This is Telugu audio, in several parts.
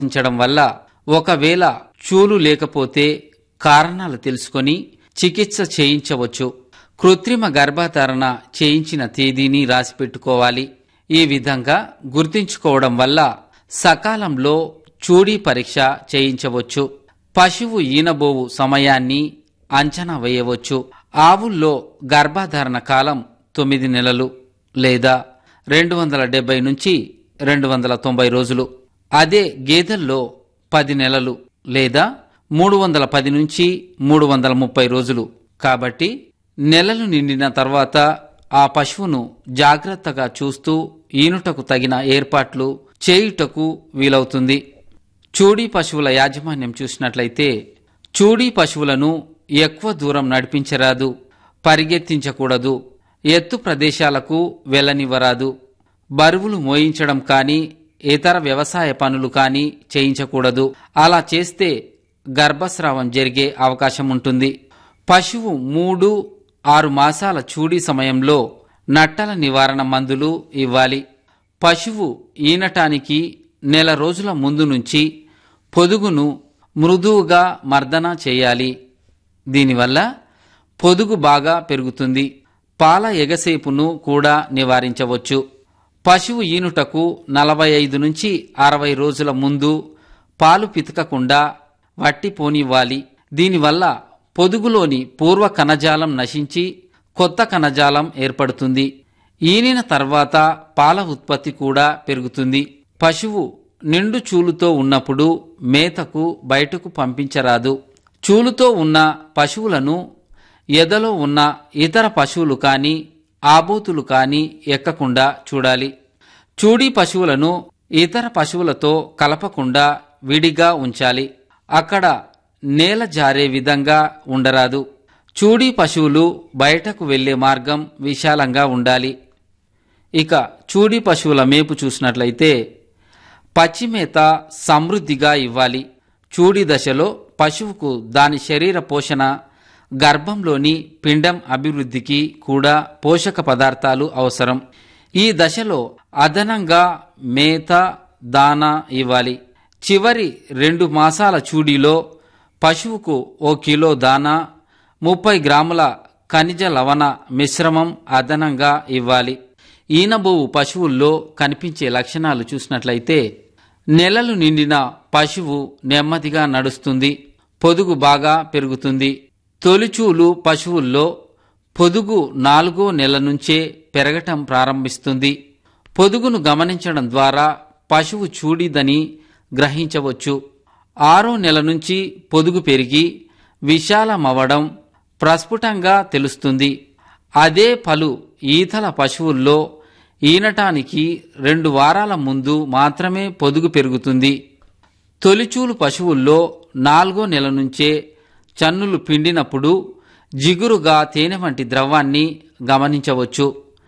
ఉంచడం వల్ల ఒకవేళ చూలు లేకపోతే కారణాలు తెలుసుకొని చికిత్స చేయించవచ్చు. కృత్రిమ గర్భధారణ చేయించిన తేదీని రాసిపెట్టుకోవాలి. ఈ విధంగా గుర్తుంచుకోవడం వల్ల సకాలంలో చూడీ పరీక్ష చేయించవచ్చు. పశువు ఈనబోవు సమయాన్ని అంచనా వేయవచ్చు. ఆవుల్లో గర్భధారణ కాలం 9 నెలలు లేదా 270 నుంచి 290 రోజులు. అదే గేదెల్లో 10 నెలలు లేదా 310 నుంచి 330 రోజులు. కాబట్టి నెలలు నిండిన తర్వాత ఆ పశువును జాగ్రత్తగా చూస్తూ ఈనుటకు తగిన ఏర్పాట్లు చేయుటకు వీలవుతుంది. చూడీ పశువుల యాజమాన్యం చూసినట్లయితే చూడీ పశువులను ఎక్కువ దూరం నడిపించరాదు, పరిగెత్తించకూడదు, ఎత్తు ప్రదేశాలకు వెళ్లనివ్వరాదు, బరువులు మోయించడం కానీ ఇతర వ్యవసాయ పనులు కానీ చేయించకూడదు. అలా చేస్తే గర్భస్రావం జరిగే అవకాశం ఉంటుంది. పశువు 3-6 మాసాల చూడీ సమయంలో నట్టల నివారణ మందులు ఇవ్వాలి. పశువు ఈనటానికి నెల రోజుల ముందు నుంచి పొదుగును మృదువుగా మర్దన చేయాలి. దీనివల్ల పొదుగు బాగా పెరుగుతుంది. పాల ఎగసేపును కూడా నివారించవచ్చు. పశువు ఈనుటకు 45 నుంచి 60 రోజుల ముందు పాలు పితకకుండా వట్టిపోనివ్వాలి. దీనివల్ల పొదుగులోని పూర్వ కణజాలం నశించి కొత్త కణజాలం ఏర్పడుతుంది. ఈనిన తర్వాత పాల ఉత్పత్తి కూడా పెరుగుతుంది. పశువు నిండు చూలుతో ఉన్నప్పుడు మేతకు బయటకు పంపించరాదు. చూలుతో ఉన్న పశువులను ఎదలో ఉన్న ఇతర పశువులు కానీ ఆబోతులు కానీ ఎక్కకుండా చూడాలి. చూడీ పశువులను ఇతర పశువులతో కలపకుండా విడిగా ఉంచాలి. అక్కడ నేల జారే విధంగా ఉండరాదు. చూడీ పశువులు బయటకు వెళ్లే మార్గం విశాలంగా ఉండాలి. ఇక చూడీ పశువుల మేపు చూసినట్లయితే పచ్చిమేత సమృద్ధిగా ఇవ్వాలి. చూడీ దశలో పశువుకు దాని శరీర పోషణ, గర్భంలోని పిండం అభివృద్ధికి కూడా పోషక పదార్థాలు అవసరం. ఈ దశలో అదనంగా మేత, దానా ఇవ్వాలి. చివరి 2 మాసాల చూడీలో పశువుకు 1 కిలో దానా, 30 గ్రాముల ఖనిజ లవణ మిశ్రమం అదనంగా ఇవ్వాలి. ఈనబోవు పశువుల్లో కనిపించే లక్షణాలు చూసినట్లయితే నెలలు నిండిన పశువు నెమ్మదిగా నడుస్తుంది, పొదుగు బాగా పెరుగుతుంది. తొలిచూలు పశువుల్లో పొదుగు 4వ నెల నుంచే పెరగటం ప్రారంభిస్తుంది. పొదుగును గమనించడం ద్వారా పశువు చూడీదని గ్రహించవచ్చు. 6వ నెల నుంచి పొదుగు పెరిగి విశాలమవడం ప్రస్ఫుటంగా తెలుస్తుంది. అదే పలు ఈతల పశువుల్లో ఈనటానికి 2 వారాల ముందు మాత్రమే పొదుగు పెరుగుతుంది. తొలిచూలు పశువుల్లో 4వ నెల నుంచే చన్నులు పిండినప్పుడు జిగురుగా తేనె వంటి ద్రవాన్ని గమనించవచ్చు.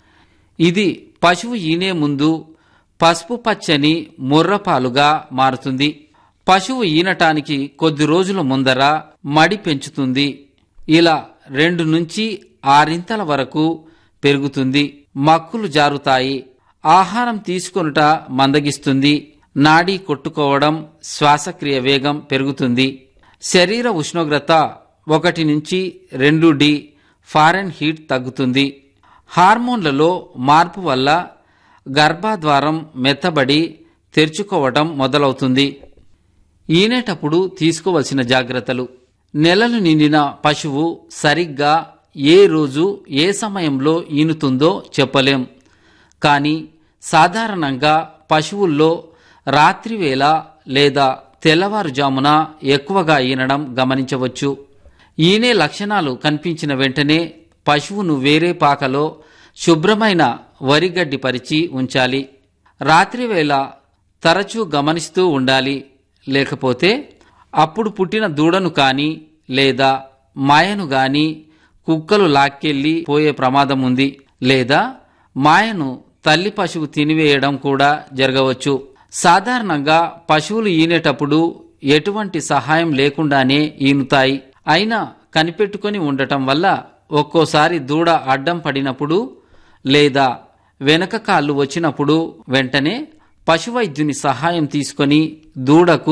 ఇది పశువు ఈనే ముందు పసుపు పచ్చని ముర్రపాలుగా మారుతుంది. పశువు ఈనటానికి కొద్ది రోజుల ముందర మడి పెంచుతుంది. ఇలా 2 నుంచి 6 వరకు పెరుగుతుంది. మక్కులు జారుతాయి. ఆహారం తీసుకొనుట మందగిస్తుంది. నాడీ కొట్టుకోవడం, శ్వాసక్రియ వేగం పెరుగుతుంది. శరీర ఉష్ణోగ్రత 1 నుంచి 2 ఫారెన్హీట్ తగ్గుతుంది. హార్మోన్లలో మార్పు వల్ల గర్భద్వారం మెత్తబడి తెరుచుకోవటం మొదలవుతుంది. ఈనేటప్పుడు తీసుకోవలసిన జాగ్రత్తలు. నెలలు నిండిన పశువు సరిగ్గా ఏ రోజు ఏ సమయంలో ఈనుతుందో చెప్పలేం. కానీ సాధారణంగా పశువుల్లో రాత్రివేళ లేదా తెల్లవారుజామున ఎక్కువగా ఈనడం గమనించవచ్చు. ఈనే లక్షణాలు కనిపించిన వెంటనే పశువును వేరే పాకలో శుభ్రమైన వరిగడ్డి పరిచి ఉంచాలి. రాత్రివేళ తరచూ గమనిస్తూ ఉండాలి. లేకపోతే అప్పుడు పుట్టిన దూడను కానీ లేదా మాయను గాని కుక్కలు లాక్కెళ్లి పోయే ప్రమాదం ఉంది. లేదా మాయను తల్లి పశువు తినివేయడం కూడా జరగవచ్చు. సాధారణంగా పశువులు ఈనేటప్పుడు ఎటువంటి సహాయం లేకుండానే ఈనుతాయి. అయినా కనిపెట్టుకుని ఉండటం వల్ల ఒక్కోసారి దూడ అడ్డం పడినప్పుడు లేదా వెనక కాళ్ళు వచ్చినప్పుడు వెంటనే పశువైద్యుని సహాయం తీసుకొని దూడకు